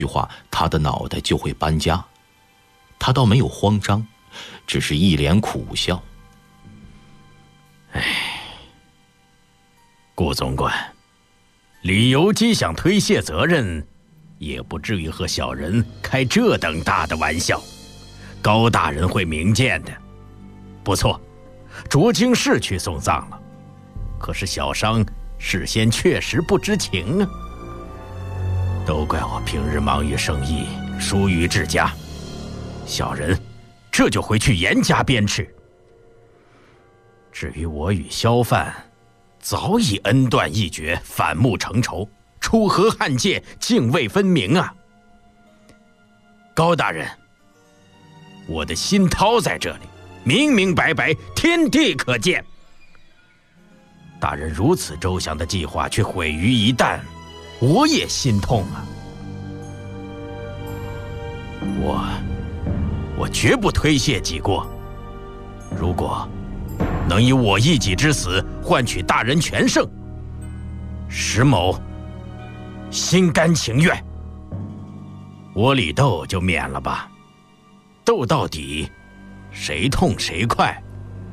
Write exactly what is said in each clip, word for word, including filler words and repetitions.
句话，他的脑袋就会搬家。他倒没有慌张，只是一脸苦笑。 唉，顾总管，李由基想推卸责任，也不至于和小人开这等大的玩笑。高大人会明鉴的。不错，卓京是去送葬了，可是小商事先确实不知情啊。都怪我平日忙于生意，疏于治家。小人这就回去严加鞭笞。至于我与萧范，早已恩断义绝，反目成仇，楚河汉界，泾渭分明啊！高大人，我的心掏在这里，明明白白，天地可见。大人如此周详的计划却毁于一旦，我也心痛啊！我，我绝不推卸己过。如果能以我一己之死换取大人全胜，石某心甘情愿。我李斗就免了吧，斗到底，谁痛谁快。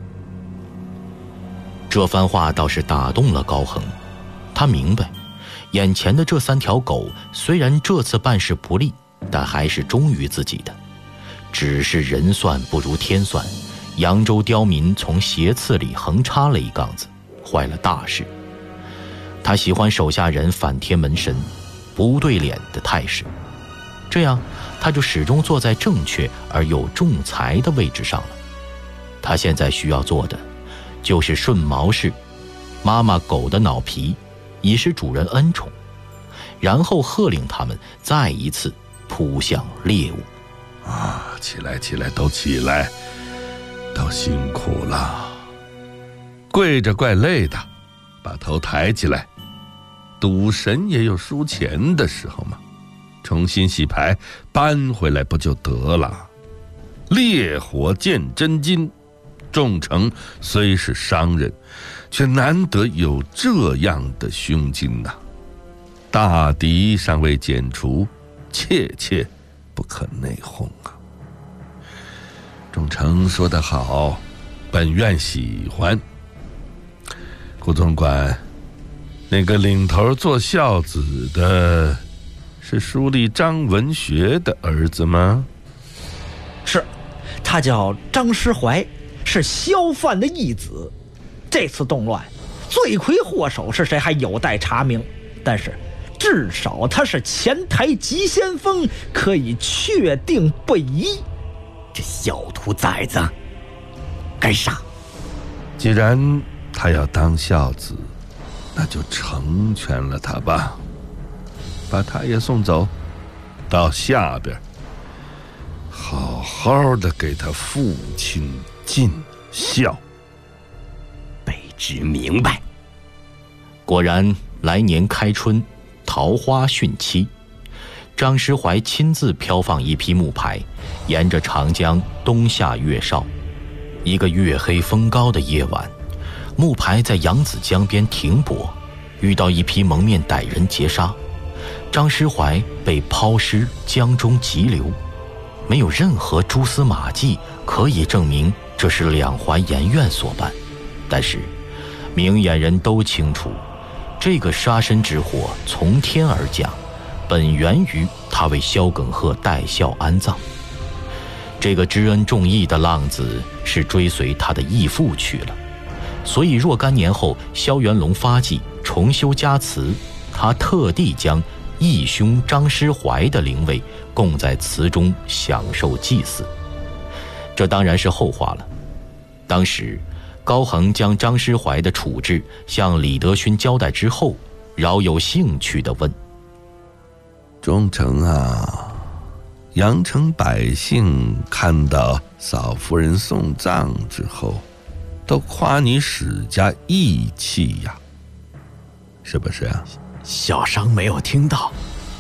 这番话倒是打动了高恒，他明白，眼前的这三条狗虽然这次办事不利，但还是忠于自己的。只是人算不如天算，扬州刁民从斜刺里横插了一杠子，坏了大事。他喜欢手下人反贴门神，不对脸的态势，这样他就始终坐在正确而又仲裁的位置上了。他现在需要做的就是顺毛氏妈妈狗的脑皮，以使主人恩宠，然后喝令他们再一次扑向猎物。 啊，起来起来，都起来，都辛苦了。跪着怪累的，把头抬起来。赌神也有输钱的时候嘛，重新洗牌，搬回来不就得了？烈火见真金，仲成虽是商人，却难得有这样的胸襟呐、啊。大敌尚未剪除，切切不可内讧啊！仲成说得好，本院喜欢。顾总管，那个领头做孝子的，是书吏张文学的儿子吗？ 是，他叫张师怀，是萧范的义子。这次动乱，罪魁祸首是谁还有待查明，但是至少他是前台急先锋，可以确定不疑。 这小兔崽子该杀。 既然他要当孝子，那就成全了他吧，把他也送走，到下边好好的给他父亲尽孝。 卑职明白。 果然来年开春，桃花汛期，张师怀亲自飘放一批木牌，沿着长江东下月哨。一个月黑风高的夜晚，木牌在扬子江边停泊，遇到一批蒙面歹人劫杀。张师怀被抛尸江中急流，没有任何蛛丝马迹可以证明这是两淮盐院所办。但是明眼人都清楚，这个杀身之祸从天而降，本源于他为萧耿贺代孝安葬。这个知恩重义的浪子是追随他的义父去了，所以若干年后萧元龙发迹重修家祠，他特地将义兄张师怀的灵位供在祠中享受祭祀。这当然是后话了。当时高恒将张师怀的处置向李德勋交代之后，饶有兴趣地问： 忠诚啊，阳城百姓看到嫂夫人送葬之后，都夸你史家义气呀，是不是啊？ 小商没有听到。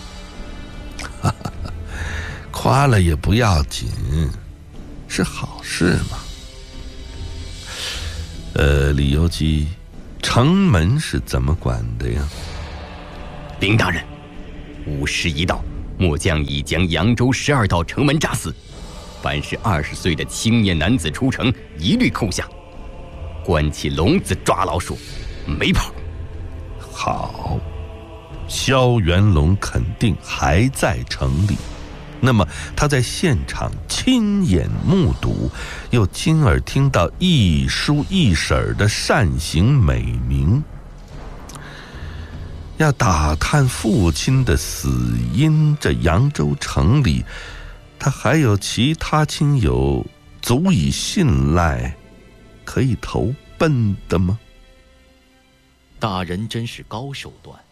夸了也不要紧，是好事嘛。呃，李由基，城门是怎么管的呀？ 禀大人，午时一到， 末将已将扬州十二道城门扎死，凡是二十岁的青年男子出城，一律扣下，关起笼子抓老鼠，没跑。 好，萧元龙肯定还在城里，那么他在现场亲眼目睹，又亲耳听到一叔一婶的善行美名。要打探父亲的死因，这扬州城里，他还有其他亲友足以信赖，可以投奔的吗？ 大人真是高手段。